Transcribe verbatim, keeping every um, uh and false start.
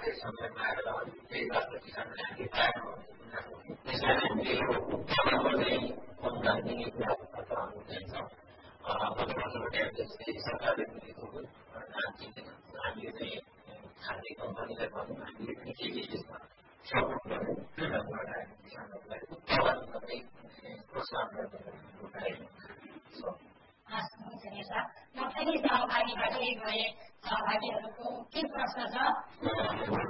आफै समयमा आएर केही गर्न किसानले हामीले पाएको त्यसलाई हामीले यो तलको चाहिँ अनुदान दिने कुराको तर्फ हाम्रो चाहिन्छ गत वर्षको ट्याक्स जस्तै सरकारले दिएको हामीले चाहिँ खाद्य कम्पनीलाई भनौँ हामीले पनि के के यसमा सपोर्ट गर्यौँ त्यो ढङ्गबाट हामी किसानहरूलाई उत्पादन गर्ने प्रोत्साहन गर्ने उठाएको छ। म पनि सहभागी भए सहभागीहरूको के प्रश्न छ